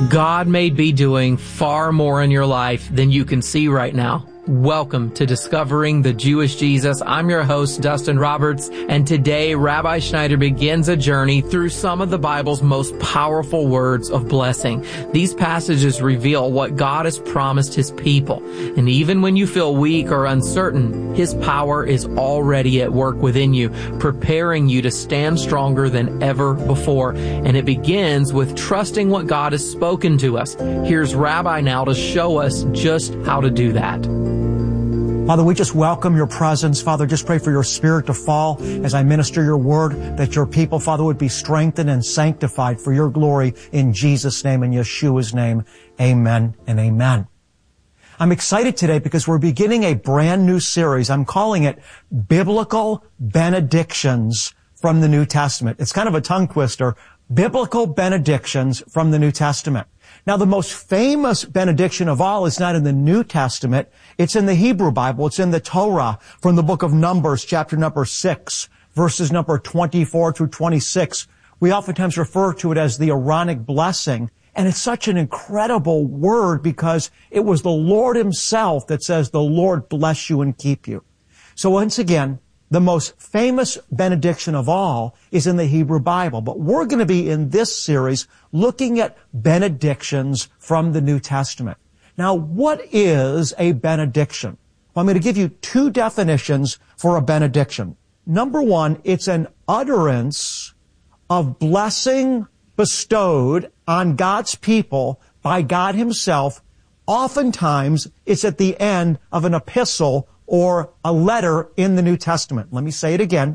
God may be doing far more in your life than you can see right now. Welcome to Discovering the Jewish Jesus. I'm your host, Dustin Roberts, and today Rabbi Schneider begins a journey through some of the Bible's most powerful words of blessing. These passages reveal what God has promised His people, and even when you feel weak or uncertain, His power is already at work within you, preparing you to stand stronger than ever before. And it begins with trusting what God has spoken to us. Here's Rabbi now to show us just how to do that. Father, we just welcome your presence. Father, just pray for your Spirit to fall as I minister your word, that your people, Father, would be strengthened and sanctified for your glory in Jesus' name and Yeshua's name. Amen and amen. I'm excited today because we're beginning a brand new series. I'm calling it Biblical Benedictions from the New Testament. It's kind of a tongue twister. Biblical Benedictions from the New Testament. Now, the most famous benediction of all is not in the New Testament. It's in the Hebrew Bible. It's in the Torah from the book of Numbers, chapter number 6, verses number 24 through 26. We oftentimes refer to it as the Aaronic blessing. And it's such an incredible word because it was the Lord Himself that says, "The Lord bless you and keep you." So once again, the most famous benediction of all is in the Hebrew Bible. But we're going to be in this series looking at benedictions from the New Testament. Now, what is a benediction? Well, I'm going to give you two definitions for a benediction. Number one, it's an utterance of blessing bestowed on God's people by God Himself. Oftentimes, it's at the end of an epistle or a letter in the New Testament. Let me say it again.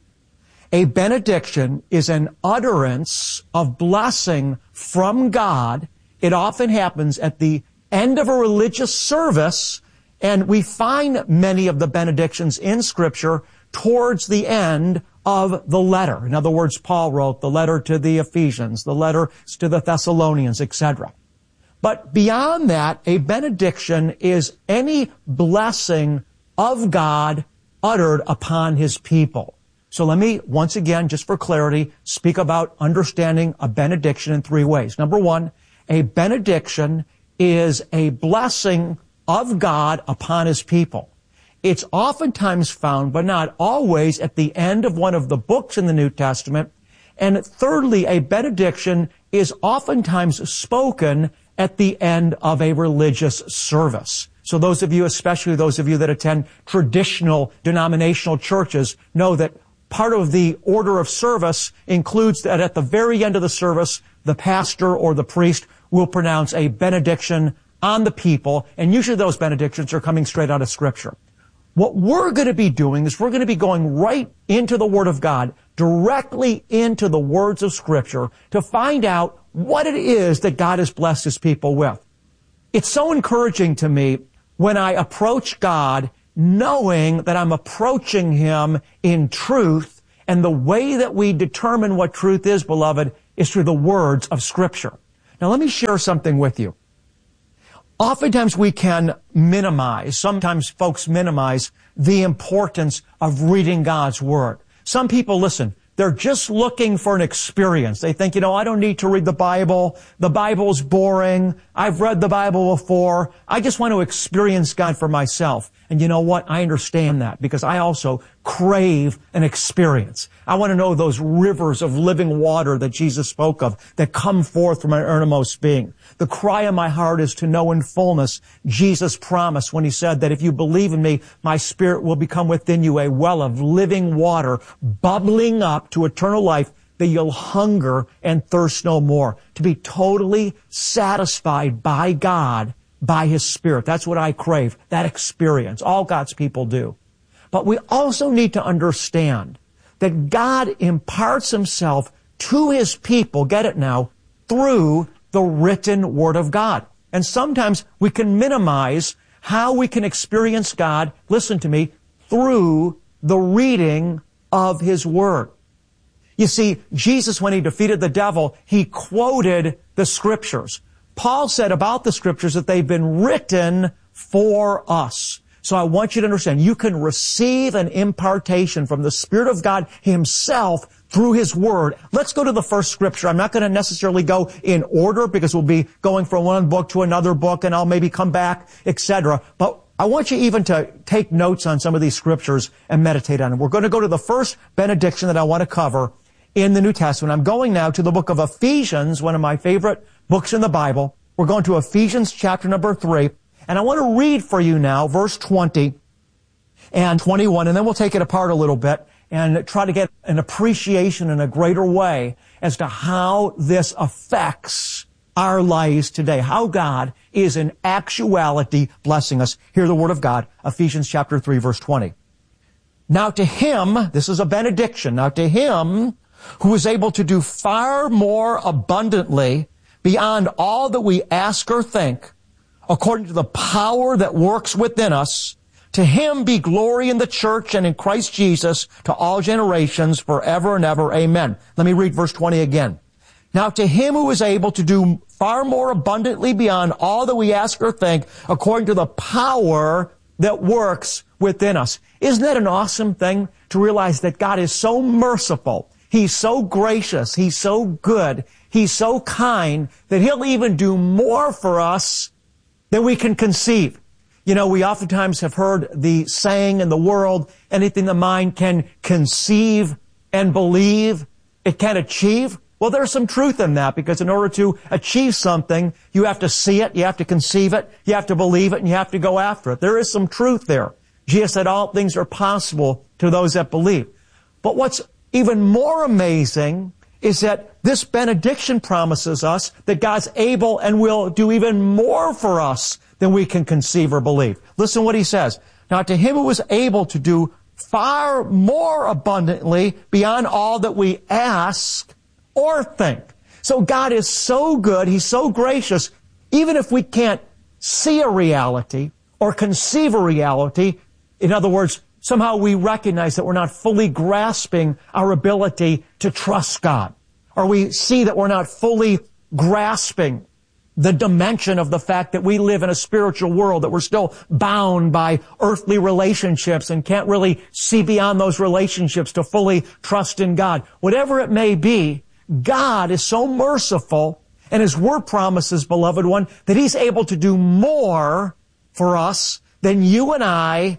A benediction is an utterance of blessing from God. It often happens at the end of a religious service, and we find many of the benedictions in Scripture towards the end of the letter. In other words, Paul wrote the letter to the Ephesians, the letter to the Thessalonians, etc. But beyond that, a benediction is any blessing of God uttered upon His people. So let me, once again, just for clarity, speak about understanding a benediction in three ways. Number one, a benediction is a blessing of God upon His people. It's oftentimes found, but not always, at the end of one of the books in the New Testament. And thirdly, a benediction is oftentimes spoken at the end of a religious service. So those of you, especially those of you that attend traditional denominational churches, know that part of the order of service includes that at the very end of the service, the pastor or the priest will pronounce a benediction on the people, and usually those benedictions are coming straight out of Scripture. What we're going to be doing is we're going to be going right into the Word of God, directly into the words of Scripture, to find out what it is that God has blessed His people with. It's so encouraging to me when I approach God knowing that I'm approaching Him in truth, and the way that we determine what truth is, beloved, is through the words of Scripture. Now let me share something with you. Oftentimes we can sometimes folks minimize the importance of reading God's Word. Some people, listen, they're just looking for an experience. They think, I don't need to read the Bible. The Bible's boring. I've read the Bible before. I just want to experience God for myself. And you know what? I understand that because I also crave an experience. I want to know those rivers of living water that Jesus spoke of that come forth from my innermost being. The cry of my heart is to know in fullness Jesus' promise when He said that if you believe in me, my Spirit will become within you a well of living water bubbling up to eternal life, that you'll hunger and thirst no more. To be totally satisfied by God, by His Spirit. That's what I crave, that experience. All God's people do. But we also need to understand that God imparts Himself to His people, get it now, through the written Word of God. And sometimes we can minimize how we can experience God, listen to me, through the reading of His Word. You see, Jesus, when He defeated the devil, He quoted the Scriptures. Paul said about the Scriptures that they've been written for us. So I want you to understand, you can receive an impartation from the Spirit of God Himself through His Word. Let's go to the first scripture. I'm not going to necessarily go in order because we'll be going from one book to another book and I'll maybe come back, etc. But I want you even to take notes on some of these scriptures and meditate on them. We're going to go to the first benediction that I want to cover in the New Testament. I'm going now to the book of Ephesians, one of my favorite books in the Bible. We're going to Ephesians chapter number 3. And I want to read for you now verse 20 and 21, and then we'll take it apart a little bit and try to get an appreciation in a greater way as to how this affects our lives today, how God is in actuality blessing us. Hear the word of God, Ephesians chapter 3, verse 20. Now to Him, this is a benediction, now to Him who is able to do far more abundantly beyond all that we ask or think, according to the power that works within us, to Him be glory in the church and in Christ Jesus to all generations forever and ever. Amen. Let me read verse 20 again. Now to Him who is able to do far more abundantly beyond all that we ask or think, according to the power that works within us. Isn't that an awesome thing to realize that God is so merciful? He's so gracious. He's so good. He's so kind that He'll even do more for us than we can conceive. You know, we oftentimes have heard the saying in the world, anything the mind can conceive and believe, it can achieve. Well, there's some truth in that, because in order to achieve something, you have to see it, you have to conceive it, you have to believe it, and you have to go after it. There is some truth there. Jesus said all things are possible to those that believe. But what's even more amazing is that this benediction promises us that God's able and will do even more for us than we can conceive or believe. Listen what He says. Now to Him who is able to do far more abundantly beyond all that we ask or think. So God is so good, He's so gracious, even if we can't see a reality or conceive a reality, in other words, somehow we recognize that we're not fully grasping our ability to trust God. Or we see that we're not fully grasping the dimension of the fact that we live in a spiritual world, that we're still bound by earthly relationships and can't really see beyond those relationships to fully trust in God. Whatever it may be, God is so merciful, and His Word promises, beloved one, that He's able to do more for us than you and I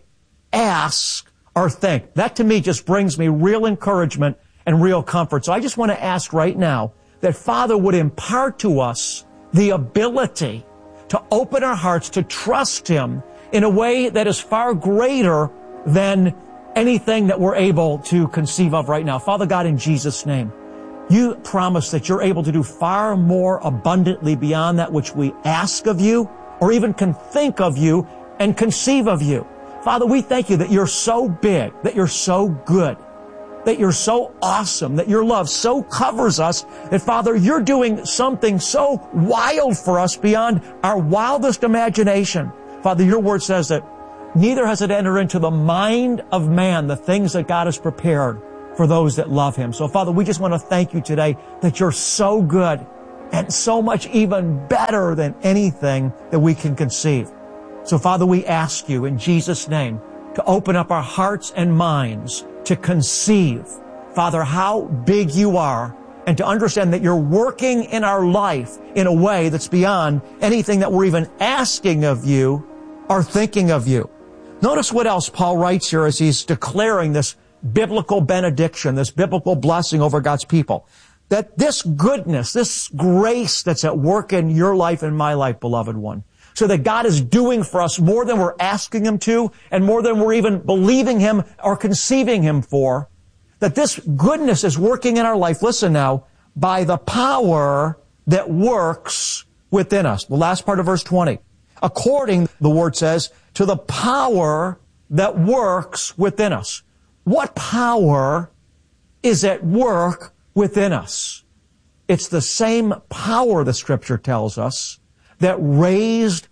ask or think. That to me just brings me real encouragement and real comfort. So I just want to ask right now that Father would impart to us the ability to open our hearts to trust Him in a way that is far greater than anything that we're able to conceive of right now. Father God, in Jesus' name, You promise that You're able to do far more abundantly beyond that which we ask of You or even can think of You and conceive of You. Father, we thank You that You're so big, that You're so good, that You're so awesome, that Your love so covers us, that Father, You're doing something so wild for us beyond our wildest imagination. Father, Your Word says that neither has it entered into the mind of man the things that God has prepared for those that love Him. So Father, we just want to thank You today that You're so good and so much even better than anything that we can conceive. So Father, we ask You in Jesus' name to open up our hearts and minds to conceive, Father, how big You are, and to understand that You're working in our life in a way that's beyond anything that we're even asking of You or thinking of You. Notice what else Paul writes here as he's declaring this biblical benediction, this biblical blessing over God's people. That this goodness, this grace that's at work in your life and my life, beloved one, so that God is doing for us more than we're asking Him to and more than we're even believing Him or conceiving Him for, that this goodness is working in our life, listen now, by the power that works within us. The last part of verse 20. According, the Word says, to the power that works within us. What power is at work within us? It's the same power, the Scripture tells us, that raised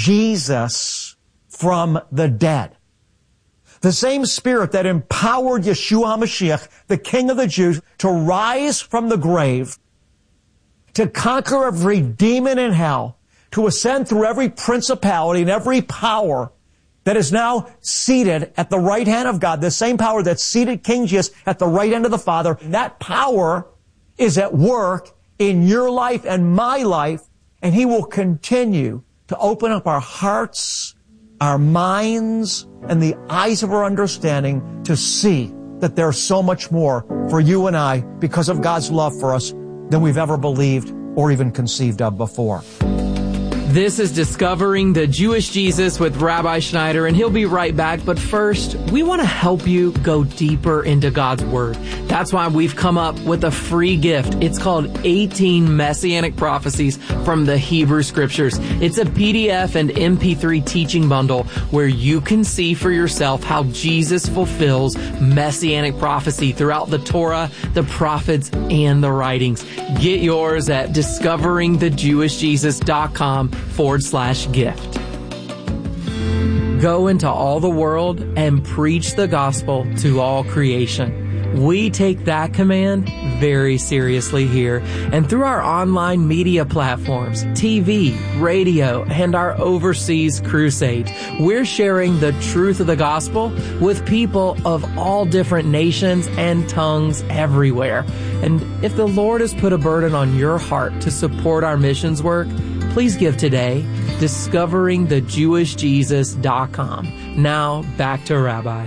Jesus from the dead. The same Spirit that empowered Yeshua HaMashiach, the King of the Jews, to rise from the grave, to conquer every demon in hell, to ascend through every principality and every power that is now seated at the right hand of God, the same power that seated King Jesus at the right hand of the Father, that power is at work in your life and my life, and He will continue to open up our hearts, our minds, and the eyes of our understanding to see that there's so much more for you and I because of God's love for us than we've ever believed or even conceived of before. This is Discovering the Jewish Jesus with Rabbi Schneider, and he'll be right back. But first, we want to help you go deeper into God's Word. That's why we've come up with a free gift. It's called 18 Messianic Prophecies from the Hebrew Scriptures. It's a PDF and MP3 teaching bundle where you can see for yourself how Jesus fulfills Messianic prophecy throughout the Torah, the prophets, and the writings. Get yours at discoveringthejewishjesus.com/gift. Go into all the world and preach the gospel to all creation. We take that command very seriously here, and through our online media platforms, TV, radio, and our overseas crusades, we're sharing the truth of the gospel with people of all different nations and tongues everywhere. And if the Lord has put a burden on your heart to support our missions work, please give today, discoveringthejewishjesus.com. Now, back to Rabbi.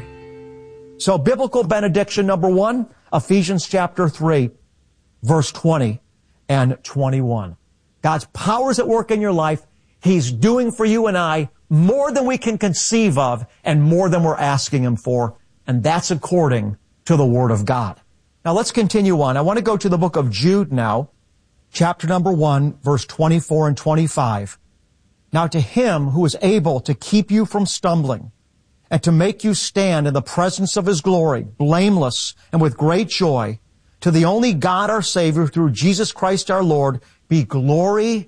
So biblical benediction number 1, Ephesians chapter 3, verse 20 and 21. God's power is at work in your life. He's doing for you and I more than we can conceive of and more than we're asking Him for. And that's according to the Word of God. Now let's continue on. I want to go to the book of Jude now, chapter number 1, verse 24 and 25. Now to Him who is able to keep you from stumbling and to make you stand in the presence of His glory, blameless and with great joy, to the only God our Savior through Jesus Christ our Lord, be glory,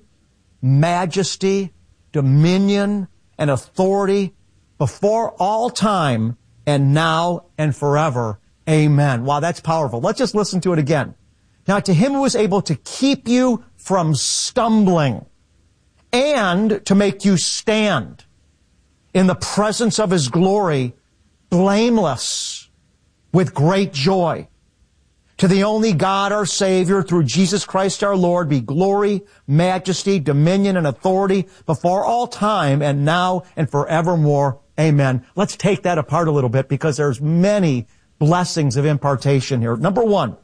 majesty, dominion, and authority before all time and now and forever. Amen. Wow, that's powerful. Let's just listen to it again. Now to Him who is able to keep you from stumbling and to make you stand in the presence of His glory, blameless, with great joy. To the only God our Savior, through Jesus Christ our Lord, be glory, majesty, dominion, and authority before all time and now and forevermore. Amen. Let's take that apart a little bit because there's many blessings of impartation here. Number 1,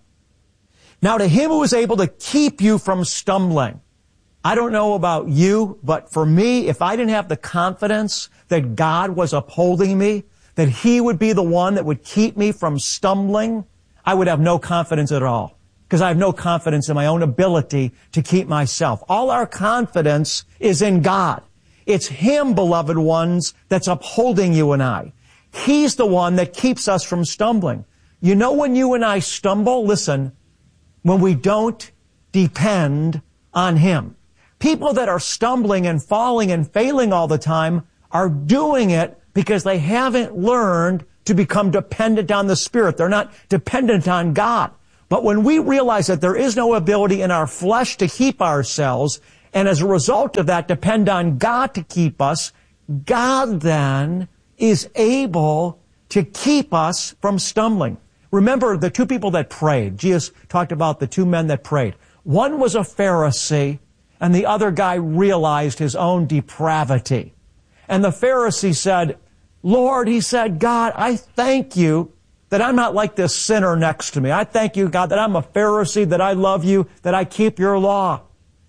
now to Him who is able to keep you from stumbling. I don't know about you, but for me, if I didn't have the confidence that God was upholding me, that He would be the one that would keep me from stumbling, I would have no confidence at all. Because I have no confidence in my own ability to keep myself. All our confidence is in God. It's Him, beloved ones, that's upholding you and I. He's the one that keeps us from stumbling. You know when you and I stumble? Listen, when we don't depend on Him. People that are stumbling and falling and failing all the time are doing it because they haven't learned to become dependent on the Spirit. They're not dependent on God. But when we realize that there is no ability in our flesh to keep ourselves, and as a result of that depend on God to keep us, God then is able to keep us from stumbling. Remember the two people that prayed. Jesus talked about the two men that prayed. One was a Pharisee, and the other guy realized his own depravity. And the Pharisee said, Lord, he said, God, I thank you that I'm not like this sinner next to me. I thank you, God, that I'm a Pharisee, that I love you, that I keep your law.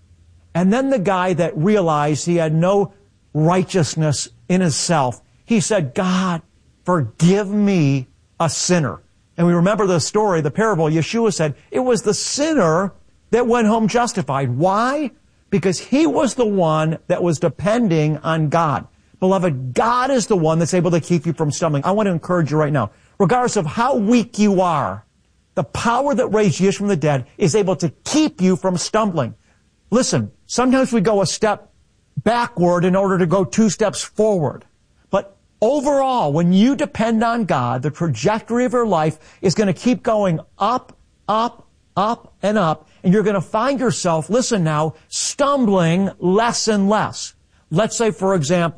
And then the guy that realized he had no righteousness in himself, he said, God, forgive me, a sinner. And we remember the story, the parable. Yeshua said, it was the sinner that went home justified. Why? Because he was the one that was depending on God. Beloved, God is the one that's able to keep you from stumbling. I want to encourage you right now, regardless of how weak you are, the power that raised Jesus from the dead is able to keep you from stumbling. Listen, sometimes we go a step backward in order to go 2 steps forward. But overall, when you depend on God, the trajectory of your life is going to keep going up, up, up, and up. And you're going to find yourself, listen now, stumbling less and less. Let's say, for example,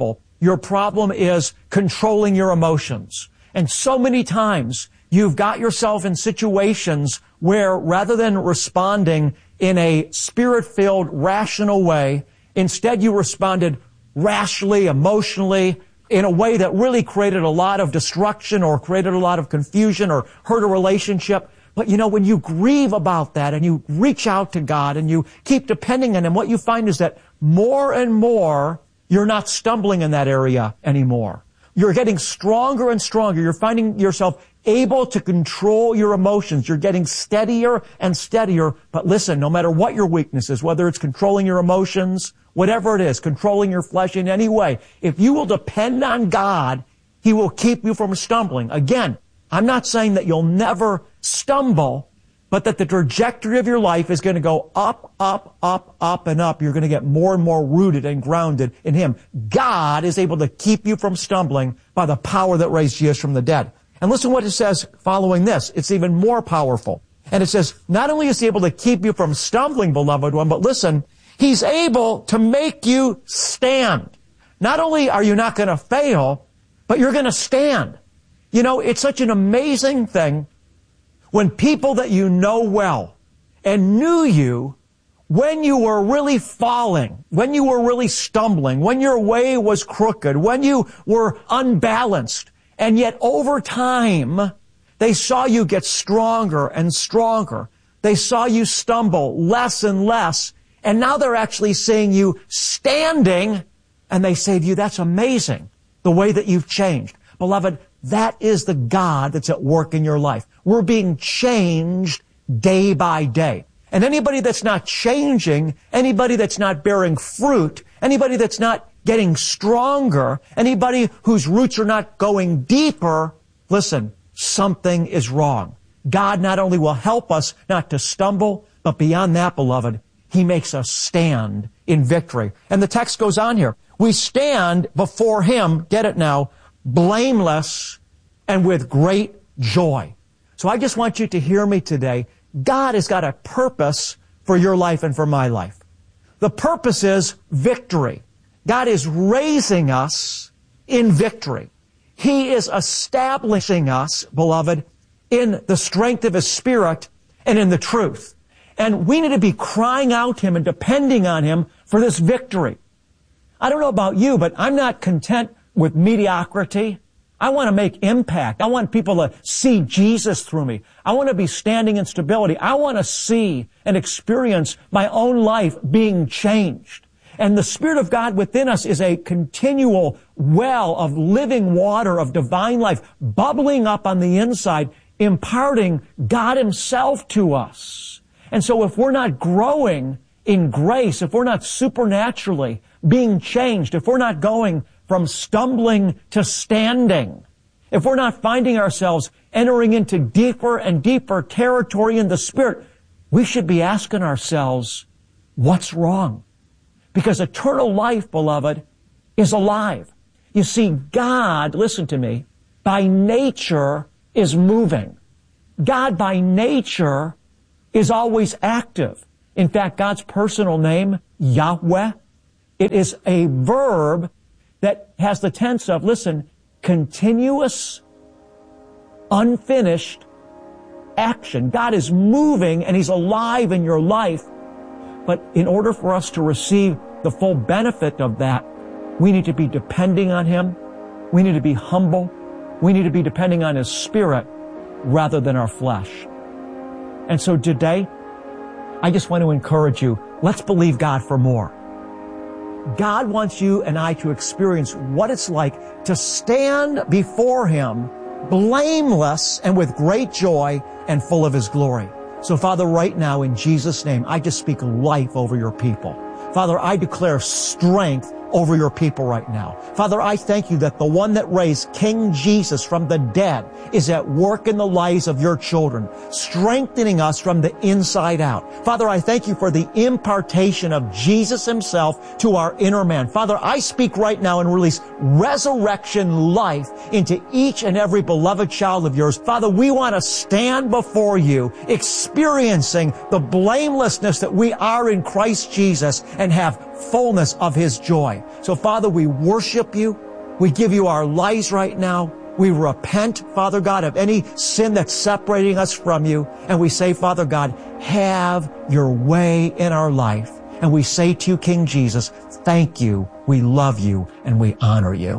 your problem is controlling your emotions. And so many times you've got yourself in situations where rather than responding in a spirit-filled, rational way, instead you responded rashly, emotionally, in a way that really created a lot of destruction or created a lot of confusion or hurt a relationship. But you know, when you grieve about that and you reach out to God and you keep depending on Him, what you find is that more and more you're not stumbling in that area anymore. You're getting stronger and stronger. You're finding yourself able to control your emotions. You're getting steadier and steadier. But listen, no matter what your weakness is, whether it's controlling your emotions, whatever it is, controlling your flesh in any way, if you will depend on God, He will keep you from stumbling. Again, I'm not saying that you'll never stumble, but that the trajectory of your life is going to go up, up, up, up, and up. You're going to get more and more rooted and grounded in Him. God is able to keep you from stumbling by the power that raised Jesus from the dead. And listen what it says following this. It's even more powerful. And it says, not only is He able to keep you from stumbling, beloved one, but listen, He's able to make you stand. Not only are you not going to fail, but you're going to stand. You know, it's such an amazing thing when people that you know well and knew you when you were really falling, when you were really stumbling, when your way was crooked, when you were unbalanced, and yet over time, they saw you get stronger and stronger. They saw you stumble less and less, and now they're actually seeing you standing, and they say to you, that's amazing, the way that you've changed. Beloved, that is the God that's at work in your life. We're being changed day by day. And anybody that's not changing, anybody that's not bearing fruit, anybody that's not getting stronger, anybody whose roots are not going deeper, listen, something is wrong. God not only will help us not to stumble, but beyond that, beloved, He makes us stand in victory. And the text goes on here. We stand before Him, get it now, blameless and with great joy. So I just want you to hear me today. God has got a purpose for your life and for my life. The purpose is victory. God is raising us in victory. He is establishing us, beloved, in the strength of His Spirit and in the truth. And we need to be crying out to Him and depending on Him for this victory. I don't know about you, but I'm not content with mediocrity. I want to make impact. I want people to see Jesus through me. I want to be standing in stability. I want to see and experience my own life being changed. And the Spirit of God within us is a continual well of living water of divine life bubbling up on the inside, imparting God Himself to us. And so if we're not growing in grace, if we're not supernaturally being changed, if we're not going from stumbling to standing, if we're not finding ourselves entering into deeper and deeper territory in the Spirit, we should be asking ourselves, what's wrong? Because eternal life, beloved, is alive. You see, God, listen to me, by nature is moving. God by nature is always active. In fact, God's personal name, Yahweh, it is a verb that has the tense of, listen, continuous, unfinished action. God is moving and He's alive in your life. But in order for us to receive the full benefit of that, we need to be depending on Him. We need to be humble. We need to be depending on His Spirit rather than our flesh. And so today, I just want to encourage you, let's believe God for more. God wants you and I to experience what it's like to stand before Him blameless and with great joy and full of His glory. So Father, right now in Jesus' name, I just speak life over your people. Father, I declare strength over your people right now. Father, I thank you that the one that raised King Jesus from the dead is at work in the lives of your children, strengthening us from the inside out. Father, I thank you for the impartation of Jesus Himself to our inner man. Father, I speak right now and release resurrection life into each and every beloved child of yours. Father, we want to stand before you, experiencing the blamelessness that we are in Christ Jesus and have fullness of His joy. So Father, we worship you, We give you our lives right now. We repent, Father God, of any sin that's separating us from you. And we say, Father God, have your way in our life. And we say to you, King Jesus, thank you, we love you, and we honor you.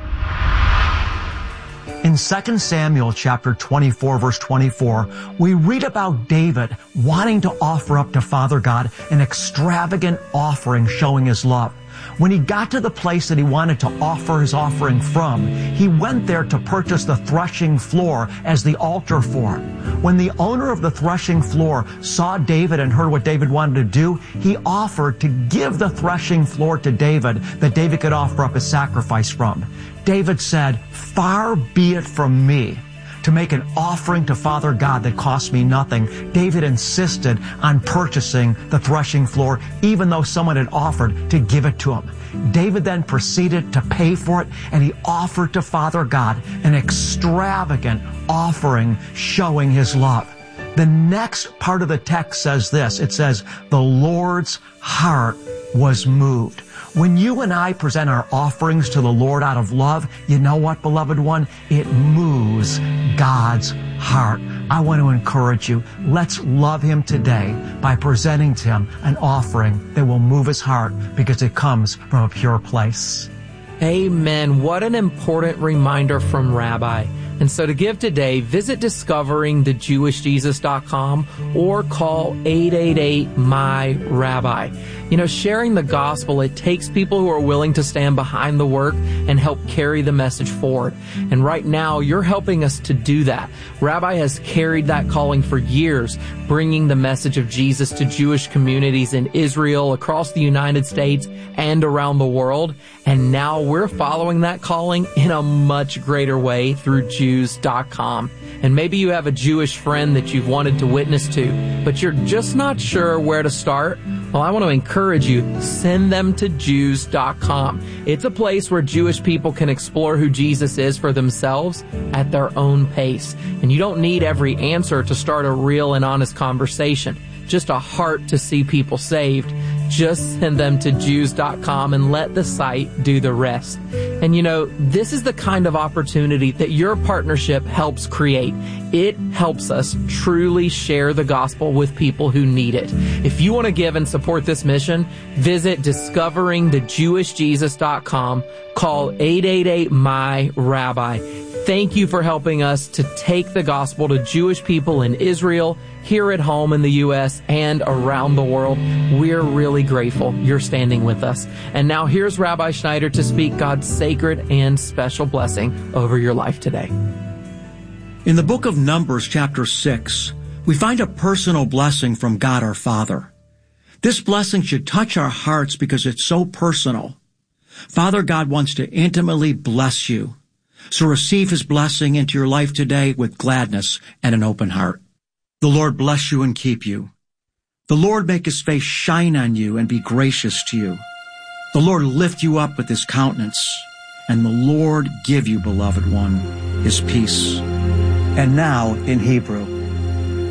In 2 Samuel chapter 24, verse 24, we read about David wanting to offer up to Father God an extravagant offering showing his love. When he got to the place that he wanted to offer his offering from, he went there to purchase the threshing floor as the altar for it. When the owner of the threshing floor saw David and heard what David wanted to do, he offered to give the threshing floor to David that David could offer up his sacrifice from. David said, "Far be it from me to make an offering to Father God that cost me nothing." David insisted on purchasing the threshing floor, even though someone had offered to give it to him. David then proceeded to pay for it, and he offered to Father God an extravagant offering showing his love. The next part of the text says this. It says, "The Lord's heart was moved." When you and I present our offerings to the Lord out of love, you know what, beloved one? It moves God's heart. I want to encourage you. Let's love Him today by presenting to Him an offering that will move His heart because it comes from a pure place. Amen. What an important reminder from Rabbi. And so to give today, visit discoveringthejewishjesus.com or call 888-MY-RABBI. You know, sharing the gospel, it takes people who are willing to stand behind the work and help carry the message forward. And right now, you're helping us to do that. Rabbi has carried that calling for years, bringing the message of Jesus to Jewish communities in Israel, across the United States, and around the world. And now we're following that calling in a much greater way through Jews.com. And maybe you have a Jewish friend that you've wanted to witness to, but you're just not sure where to start. Well, I want to encourage you, send them to Jews.com. It's a place where Jewish people can explore who Jesus is for themselves at their own pace. And you don't need every answer to start a real and honest conversation, just a heart to see people saved. Just send them to Jews.com and let the site do the rest. And you know, this is the kind of opportunity that your partnership helps create. It helps us truly share the gospel with people who need it. If you want to give and support this mission, visit discoveringthejewishjesus.com, call 888-MY-RABBI. Thank you for helping us to take the gospel to Jewish people in Israel, here at home in the U.S., and around the world. We're really grateful you're standing with us. And now here's Rabbi Schneider to speak God's sacred and special blessing over your life today. In the book of Numbers, chapter 6, we find a personal blessing from God our Father. This blessing should touch our hearts because it's so personal. Father God wants to intimately bless you. So receive His blessing into your life today with gladness and an open heart. The Lord bless you and keep you. The Lord make His face shine on you and be gracious to you. The Lord lift you up with His countenance. And the Lord give you, beloved one, His peace. And now in Hebrew.